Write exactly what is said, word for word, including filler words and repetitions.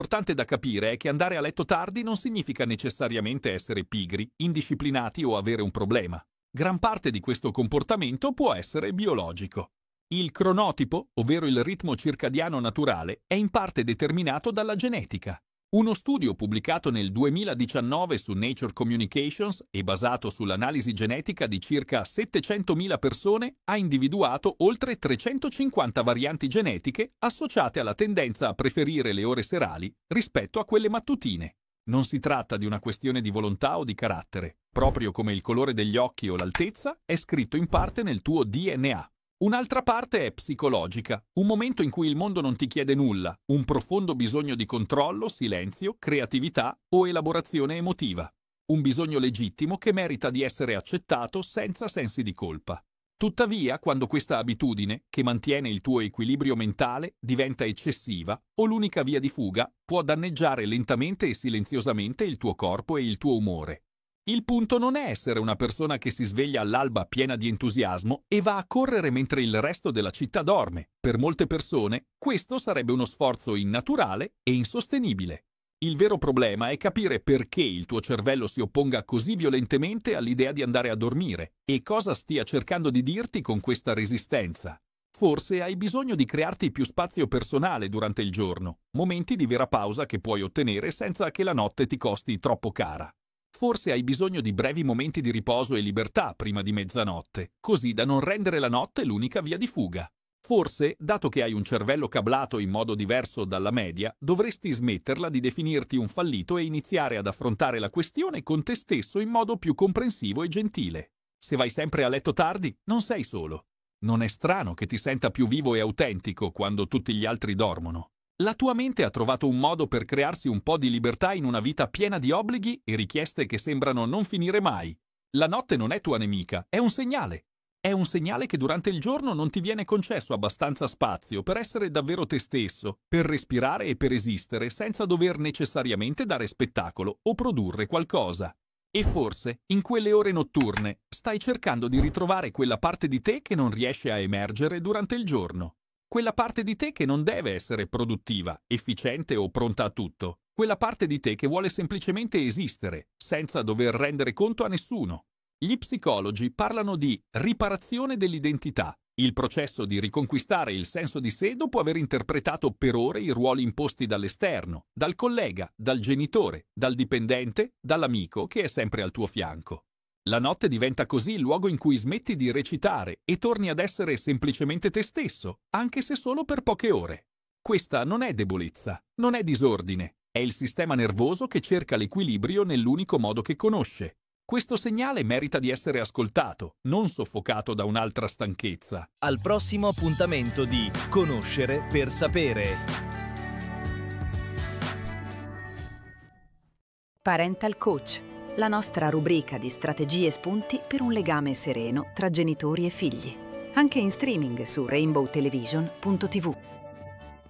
Importante da capire è che andare a letto tardi non significa necessariamente essere pigri, indisciplinati o avere un problema. Gran parte di questo comportamento può essere biologico. Il cronotipo, ovvero il ritmo circadiano naturale, è in parte determinato dalla genetica. Uno studio pubblicato nel duemiladiciannove su Nature Communications e basato sull'analisi genetica di circa settecentomila persone ha individuato oltre trecentocinquanta varianti genetiche associate alla tendenza a preferire le ore serali rispetto a quelle mattutine. Non si tratta di una questione di volontà o di carattere, proprio come il colore degli occhi o l'altezza è scritto in parte nel tuo D N A. Un'altra parte è psicologica, un momento in cui il mondo non ti chiede nulla, un profondo bisogno di controllo, silenzio, creatività o elaborazione emotiva. Un bisogno legittimo che merita di essere accettato senza sensi di colpa. Tuttavia, quando questa abitudine, che mantiene il tuo equilibrio mentale, diventa eccessiva o l'unica via di fuga, può danneggiare lentamente e silenziosamente il tuo corpo e il tuo umore. Il punto non è essere una persona che si sveglia all'alba piena di entusiasmo e va a correre mentre il resto della città dorme. Per molte persone, questo sarebbe uno sforzo innaturale e insostenibile. Il vero problema è capire perché il tuo cervello si opponga così violentemente all'idea di andare a dormire e cosa stia cercando di dirti con questa resistenza. Forse hai bisogno di crearti più spazio personale durante il giorno, momenti di vera pausa che puoi ottenere senza che la notte ti costi troppo cara. Forse hai bisogno di brevi momenti di riposo e libertà prima di mezzanotte, così da non rendere la notte l'unica via di fuga. Forse, dato che hai un cervello cablato in modo diverso dalla media, dovresti smetterla di definirti un fallito e iniziare ad affrontare la questione con te stesso in modo più comprensivo e gentile. Se vai sempre a letto tardi, non sei solo. Non è strano che ti senta più vivo e autentico quando tutti gli altri dormono. La tua mente ha trovato un modo per crearsi un po' di libertà in una vita piena di obblighi e richieste che sembrano non finire mai. La notte non è tua nemica, è un segnale. È un segnale che durante il giorno non ti viene concesso abbastanza spazio per essere davvero te stesso, per respirare e per esistere senza dover necessariamente dare spettacolo o produrre qualcosa. E forse, in quelle ore notturne, stai cercando di ritrovare quella parte di te che non riesce a emergere durante il giorno. Quella parte di te che non deve essere produttiva, efficiente o pronta a tutto. Quella parte di te che vuole semplicemente esistere, senza dover rendere conto a nessuno. Gli psicologi parlano di riparazione dell'identità, il processo di riconquistare il senso di sé dopo aver interpretato per ore i ruoli imposti dall'esterno, dal collega, dal genitore, dal dipendente, dall'amico che è sempre al tuo fianco. La notte diventa così il luogo in cui smetti di recitare e torni ad essere semplicemente te stesso, anche se solo per poche ore. Questa non è debolezza, non è disordine, è il sistema nervoso che cerca l'equilibrio nell'unico modo che conosce. Questo segnale merita di essere ascoltato, non soffocato da un'altra stanchezza. Al prossimo appuntamento di Conoscere per sapere. Parental Coach, la nostra rubrica di strategie e spunti per un legame sereno tra genitori e figli. Anche in streaming su rainbow television punto tivù.